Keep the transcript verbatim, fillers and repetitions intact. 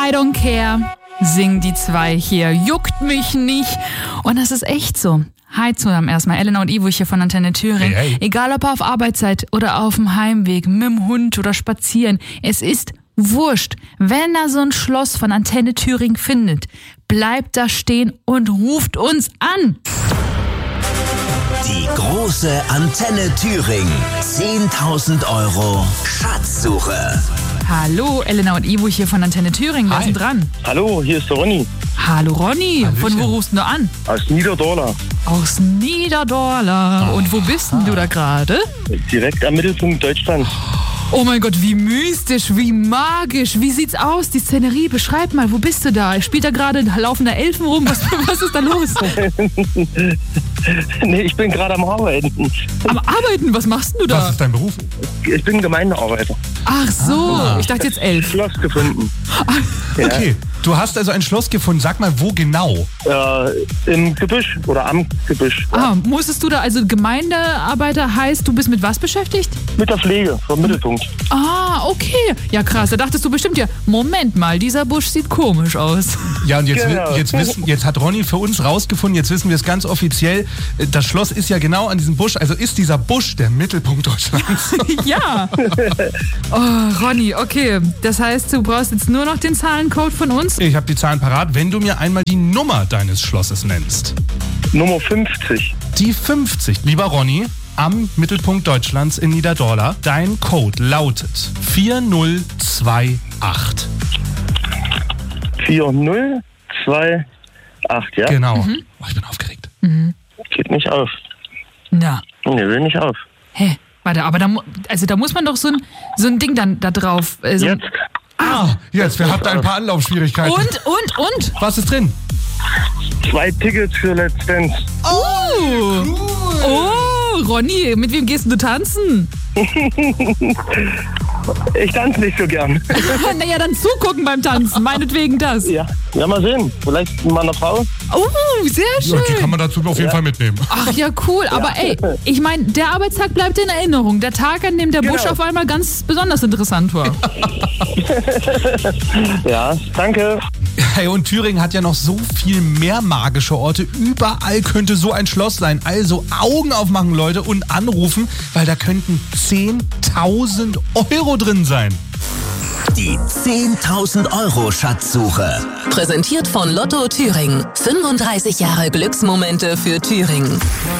I don't care, singen die zwei hier. Juckt mich nicht. Und das ist echt so. Hi zusammen erstmal, Elena und Ivo hier von Antenne Thüringen. Hey, hey. Egal ob auf Arbeit seid oder auf dem Heimweg, mit dem Hund oder spazieren, es ist wurscht. Wenn er so ein Schloss von Antenne Thüringen findet, bleibt da stehen und ruft uns an. Die große Antenne Thüringen. zehntausend Euro Schatzsuche. Hallo, Elena und Ivo hier von Antenne Thüringen. Wer Hi. ist denn dran? Hallo, hier ist der Ronny Hallo Ronny, Hallöchen. von wo rufst du an? aus Niederdorla. Aus Niederdorla. Und wo bist denn du da gerade? Direkt am Mittelpunkt Deutschland. Oh mein Gott, wie mystisch, wie magisch. Wie sieht's aus, die Szenerie? Beschreib mal, wo bist du da? Spielt da gerade laufender Elfen rum? Was, was ist da los? Nee, ich bin gerade am Arbeiten. Am Arbeiten, was machst denn du Was da? ist dein Beruf? Ich bin Gemeindearbeiter. Ach so, Ah. ich dachte jetzt elf. Schloss gefunden. Ja. Okay, du hast also ein Schloss gefunden. Sag mal, wo genau? Äh, Im Gebüsch oder am Gebüsch. Ah, musstest du da, also Gemeindearbeiter heißt, du bist mit was beschäftigt? Mit der Pflege vom Mittelpunkt. Ah, okay. Ja krass, da dachtest du bestimmt ja, Moment mal, dieser Busch sieht komisch aus. Ja, und jetzt, Genau. wi- jetzt, wissen, jetzt hat Ronny für uns rausgefunden, jetzt wissen wir es ganz offiziell, das Schloss ist ja genau an diesem Busch, also ist dieser Busch der Mittelpunkt Deutschlands. Ja. Oh, Ronny, okay. Das heißt, du brauchst jetzt nur noch den Zahlencode von uns? Ich habe die Zahlen parat, wenn du mir einmal die Nummer deines Schlosses nennst. Nummer fünfzig. Die fünfzig. Lieber Ronny, am Mittelpunkt Deutschlands in Niederdorla, dein Code lautet vier null zwei acht. vier null zwei acht, ja? Genau. Oh, ich bin aufgeregt. Geht nicht auf. Na. Nee, will nicht auf. Hä? Warte, aber da, mu- also da muss man doch so ein, so ein Ding dann da drauf. Äh, so ein- Jetzt. Ah, jetzt, wir hatten ein paar Anlaufschwierigkeiten. Und, und, und? Was ist drin? Zwei Tickets für Let's Dance. Oh! Oh, Ronny, mit wem gehst du tanzen? Ich tanze nicht so gern. Naja, dann zugucken beim Tanzen, meinetwegen das. Ja, ja, mal sehen. Vielleicht mit meiner Frau. Oh, sehr Ja, die schön. kann man dazu auf jeden Fall mitnehmen. Ach ja, cool. Aber ey, ich meine, der Arbeitstag bleibt in Erinnerung. Der Tag, an dem der Busch Genau. auf einmal ganz besonders interessant war. Ja, danke. Hey, und Thüringen hat ja noch so viel mehr magische Orte. Überall könnte so ein Schloss sein. Also Augen aufmachen, Leute, und anrufen, weil da könnten zehntausend Euro drin sein. Die zehntausend Euro Schatzsuche. Präsentiert von Lotto Thüringen. fünfunddreißig Jahre Glücksmomente für Thüringen.